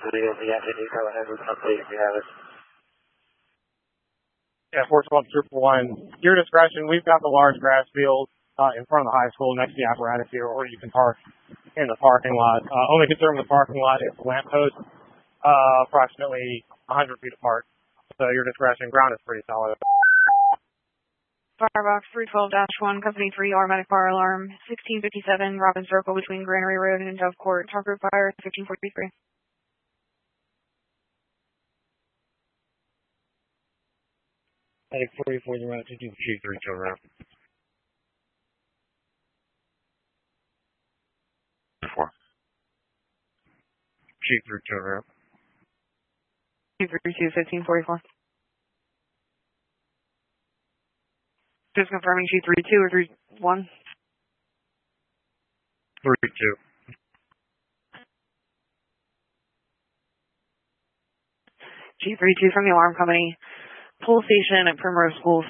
video of the entity. Go ahead with an update if you have it. Yeah, 412 1. Your discretion, we've got the large grass field in front of the high school next to the apparatus here, or you can park in the parking lot. Only concern with the parking lot is the lamppost, approximately 100 feet apart. So your discretion, ground is pretty solid. Firebox 312-1, Company 3, automatic fire alarm, 1657, Robin Circle between Granary Road and Dove Court. Talk group fire, 1543. 44, the route to do Chief 3 to route. 4. Chief 3 to route. Chief 32, 1544. Just confirming Chief 32 or 31? 32. Chief 32 from the alarm company. Pull station at Primrose School